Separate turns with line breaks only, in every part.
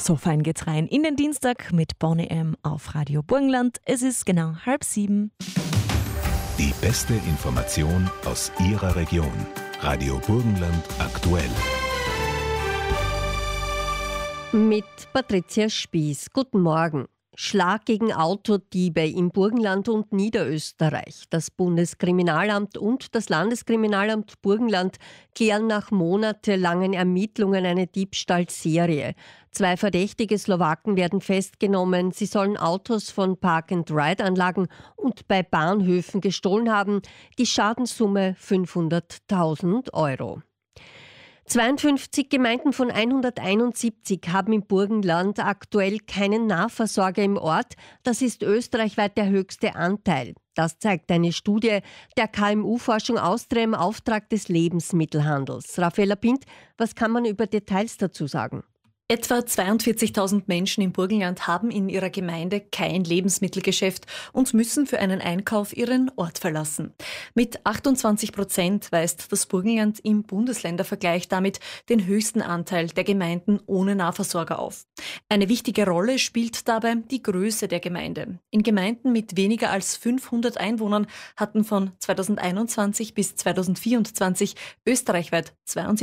So fein geht's rein in den Dienstag mit Bonnie M. auf Radio Burgenland. Es ist genau 6:30.
Die beste Information aus Ihrer Region. Radio Burgenland aktuell.
Mit Patricia Spieß. Guten Morgen. Schlag gegen Autodiebe im Burgenland und Niederösterreich. Das Bundeskriminalamt und das Landeskriminalamt Burgenland klären nach monatelangen Ermittlungen eine Diebstahlserie. 2 verdächtige Slowaken werden festgenommen. Sie sollen Autos von Park-and-Ride-Anlagen und bei Bahnhöfen gestohlen haben. Die Schadenssumme 500.000 Euro. 52 Gemeinden von 171 haben im Burgenland aktuell keinen Nahversorger im Ort. Das ist österreichweit der höchste Anteil. Das zeigt eine Studie der KMU-Forschung Austria im Auftrag des Lebensmittelhandels. Raffaella Pint, was kann man über Details dazu sagen?
Etwa 42.000 Menschen im Burgenland haben in ihrer Gemeinde kein Lebensmittelgeschäft und müssen für einen Einkauf ihren Ort verlassen. Mit 28% weist das Burgenland im Bundesländervergleich damit den höchsten Anteil der Gemeinden ohne Nahversorger auf. Eine wichtige Rolle spielt dabei die Größe der Gemeinde. In Gemeinden mit weniger als 500 Einwohnern hatten von 2021 bis 2024 österreichweit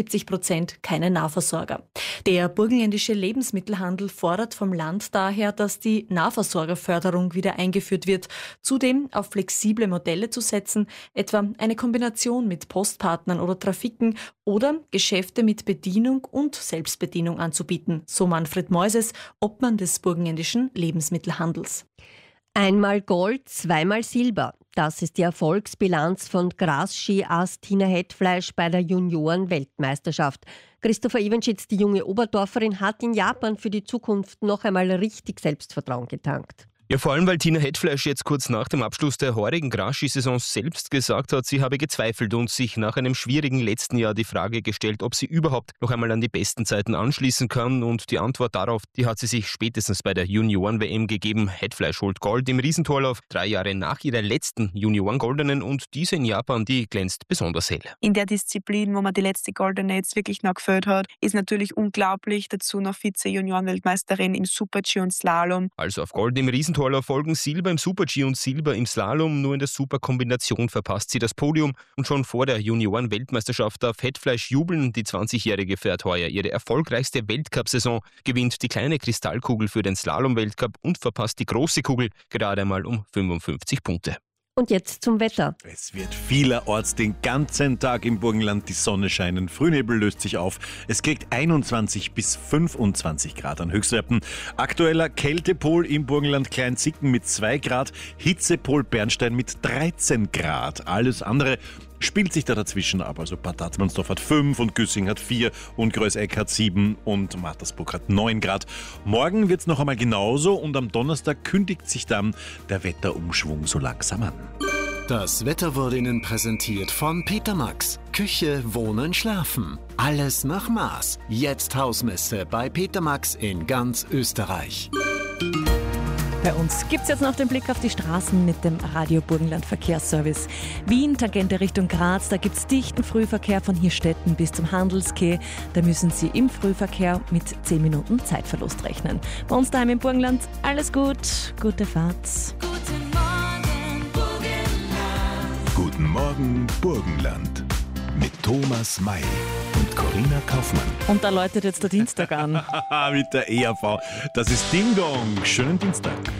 72% keine Nahversorger. Der burgenländische Lebensmittelhandel fordert vom Land daher, dass die Nahversorgerförderung wieder eingeführt wird. Zudem auf flexible Modelle zu setzen, etwa eine Kombination mit Postpartnern oder Trafiken oder Geschäfte mit Bedienung und Selbstbedienung anzubieten, so Manfred Moises, Obmann des burgenländischen Lebensmittelhandels.
Einmal Gold, zweimal Silber. Das ist die Erfolgsbilanz von Gras-Ski-Ass Tina Hetfleisch bei der Junioren-Weltmeisterschaft. Christopher Evenschitz, die junge Oberdorferin, hat in Japan für die Zukunft noch einmal richtig Selbstvertrauen getankt.
Ja, vor allem, weil Tina Hetfleisch jetzt kurz nach dem Abschluss der heurigen Gras-Ski-Saison selbst gesagt hat, sie habe gezweifelt und sich nach einem schwierigen letzten Jahr die Frage gestellt, ob sie überhaupt noch einmal an die besten Zeiten anschließen kann. Und die Antwort darauf, die hat sie sich spätestens bei der Junioren-WM gegeben. Hetfleisch holt Gold im Riesentorlauf, 3 Jahre nach ihrer letzten Junioren-Goldenen, und diese in Japan, die glänzt besonders hell.
In der Disziplin, wo man die letzte Goldene jetzt wirklich noch gefällt hat, ist natürlich unglaublich. Dazu noch Vize-Junioren-Weltmeisterin im Super-G und Slalom.
Also auf Gold im Riesentorlauf folgen Silber im Super-G und Silber im Slalom. Nur in der Super-Kombination verpasst sie das Podium. Und schon vor der Junioren-Weltmeisterschaft darf Hetfleisch jubeln. Die 20-Jährige fährt heuer ihre erfolgreichste Weltcup-Saison, gewinnt die kleine Kristallkugel für den Slalom-Weltcup und verpasst die große Kugel gerade einmal um 55 Punkte.
Und jetzt zum Wetter.
Es wird vielerorts den ganzen Tag im Burgenland die Sonne scheinen. Frühnebel löst sich auf. Es kriegt 21 bis 25 Grad an Höchstwerten. Aktueller Kältepol im Burgenland Kleinzicken mit 2 Grad. Hitzepol Bernstein mit 13 Grad. Alles andere spielt sich da dazwischen ab. Also Bad Tatzmannsdorf hat 5 und Güssing hat 4 und Größeck hat 7 und Mattersburg hat 9 Grad. Morgen wird es noch einmal genauso und am Donnerstag kündigt sich dann der Wetterumschwung so langsam an.
Das Wetter wurde Ihnen präsentiert von Peter Max. Küche, Wohnen, Schlafen. Alles nach Maß. Jetzt Hausmesse bei Peter Max in ganz Österreich.
Bei uns gibt es jetzt noch den Blick auf die Straßen mit dem Radio Burgenland Verkehrsservice. Wien, Tangente Richtung Graz, da gibt es dichten Frühverkehr von Hirstetten bis zum Handelskeh. Da müssen Sie im Frühverkehr mit 10 Minuten Zeitverlust rechnen. Bei uns daheim im Burgenland alles gut, gute Fahrt.
Guten Morgen Burgenland mit Thomas May und Corinna Kaufmann.
Und da läutet jetzt der Dienstag an.
Mit der ERV. Das ist Ding Dong. Schönen Dienstag.